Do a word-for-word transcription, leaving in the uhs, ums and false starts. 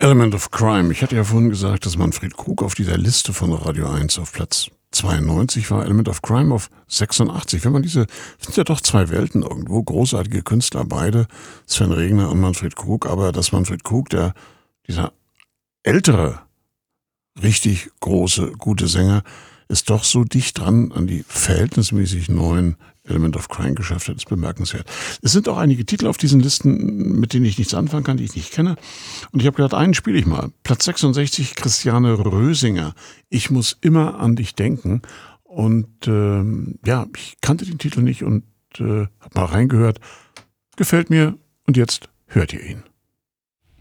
Element of Crime. Ich hatte ja vorhin gesagt, dass Manfred Krug auf dieser Liste von Radio eins auf Platz zweiundneunzig war, Element of Crime auf sechsundachtzig. Wenn man diese, sind ja doch zwei Welten irgendwo, großartige Künstler beide, Sven Regner und Manfred Krug, aber dass Manfred Krug, der, dieser ältere, richtig große, gute Sänger, ist doch so dicht dran an die verhältnismäßig neuen Element of Crime geschafft hat, ist bemerkenswert. Es sind auch einige Titel auf diesen Listen, mit denen ich nichts anfangen kann, die ich nicht kenne. Und ich habe gedacht, einen spiele ich mal. Platz sechsundsechzig, Christiane Rösinger. Ich muss immer an dich denken. Und ähm, ja, ich kannte den Titel nicht und äh, habe mal reingehört. Gefällt mir und jetzt hört ihr ihn.